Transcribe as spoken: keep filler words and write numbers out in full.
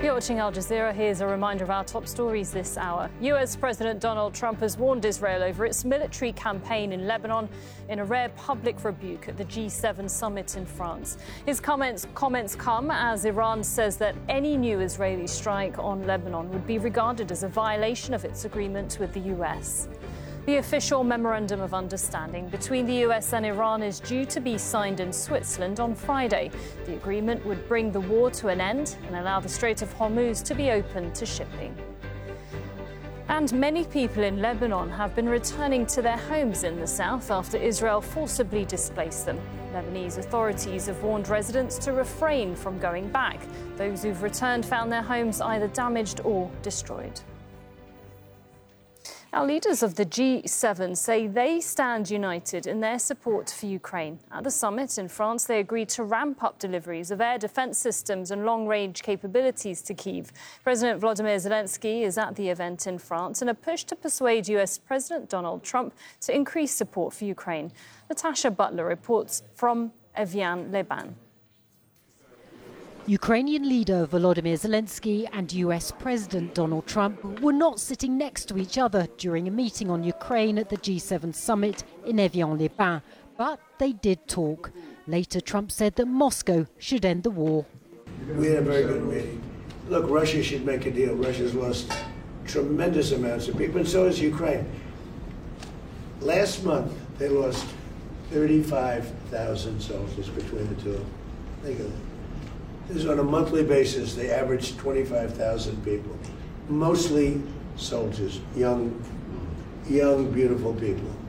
You're watching Al Jazeera. Here's a reminder of our top stories this hour. U S President Donald Trump has warned Israel over its military campaign in Lebanon in a rare public rebuke at the G seven summit in France. His comments, comments come as Iran says that any new Israeli strike on Lebanon would be regarded as a violation of its agreement with the U S. The official memorandum of understanding between the U S and Iran is due to be signed in Switzerland on Friday. The agreement would bring the war to an end and allow the Strait of Hormuz to be open to shipping. And many people in Lebanon have been returning to their homes in the south after Israel forcibly displaced them. Lebanese authorities have warned residents to refrain from going back. Those who've returned found their homes either damaged or destroyed. Now, leaders of the G seven say they stand united in their support for Ukraine. At the summit in France, they agreed to ramp up deliveries of air defense systems and long-range capabilities to Kyiv. President Volodymyr Zelensky is at the event in France in a push to persuade U S President Donald Trump to increase support for Ukraine. Natasha Butler reports from Evian-les-Bains. Ukrainian leader Volodymyr Zelensky and U S President Donald Trump were not sitting next to each other during a meeting on Ukraine at the G seven summit in Evian-les-Bains, but they did talk. Later, Trump said that Moscow should end the war. We had a very good meeting. Look, Russia should make a deal. Russia's lost tremendous amounts of people, and so has Ukraine. Last month, they lost thirty-five thousand soldiers between the two of them. Think of that. This is on a monthly basis. They average twenty-five thousand people, mostly soldiers, young, young, beautiful people.